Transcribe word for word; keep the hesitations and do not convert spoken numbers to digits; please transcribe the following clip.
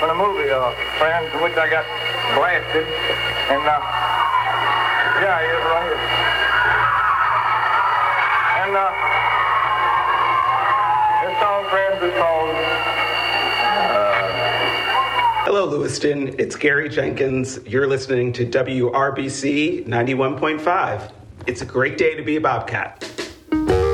from the movie, uh, Friends, in which I got blasted. And, uh, yeah, he is right here. And, uh, this song, Friends, is called, uh... Hello, Lewiston. It's Gary Jenkins. You're listening to W R B C ninety-one point five. It's a great day to be a Bobcat.